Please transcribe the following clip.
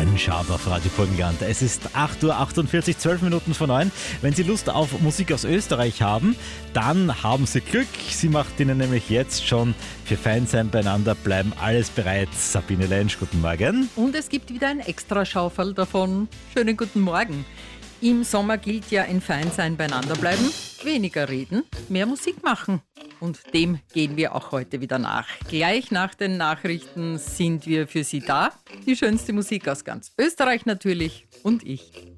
Sven Schaab auf Radio Burgenland. Es ist 8:48 Uhr, 12 Minuten vor 9. Wenn Sie Lust auf Musik aus Österreich haben, dann haben Sie Glück. Sie macht Ihnen nämlich jetzt schon für Feinsein beieinander bleiben alles bereit. Sabine Lensch, guten Morgen. Und es gibt wieder ein Extraschauferl davon. Schönen guten Morgen. Im Sommer gilt ja ein Feinsein beieinander bleiben, weniger reden, mehr Musik machen. Und dem gehen wir auch heute wieder nach. Gleich nach den Nachrichten sind wir für Sie da. Die schönste Musik aus ganz Österreich natürlich und ich.